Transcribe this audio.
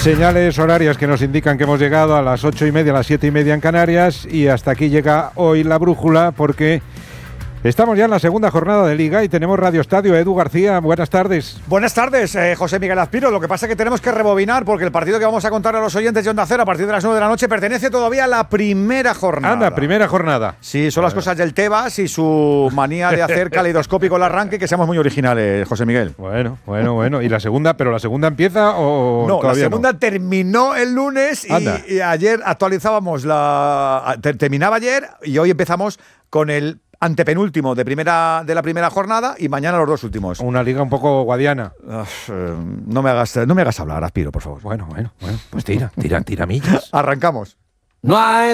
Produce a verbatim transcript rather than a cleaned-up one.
Señales horarias que nos indican que hemos llegado a las ocho y media, a las siete y media en Canarias, y hasta aquí llega hoy la brújula porque estamos ya en la segunda jornada de Liga y tenemos Radio Estadio. Edu García, buenas tardes. Buenas tardes, eh, José Miguel Azpiro. Lo que pasa es que tenemos que rebobinar porque el partido que vamos a contar a los oyentes de Onda Cero a partir de las nueve de la noche pertenece todavía a la primera jornada. Anda, primera jornada. Sí, son las cosas del Tebas y su manía de hacer caleidoscópico el arranque, que seamos muy originales, José Miguel. Bueno, bueno, bueno. ¿Y la segunda? ¿Pero la segunda empieza o no, todavía la segunda no? Terminó el lunes y, y ayer actualizábamos la... Ter, terminaba ayer y hoy empezamos con el antepenúltimo de primera de la primera jornada y mañana los dos últimos. Una liga un poco guadiana. Uf, eh, no me hagas no me hagas hablar, Aspiro, por favor. Bueno, bueno, bueno. Pues tira, tira, tira millas. Arrancamos. No hay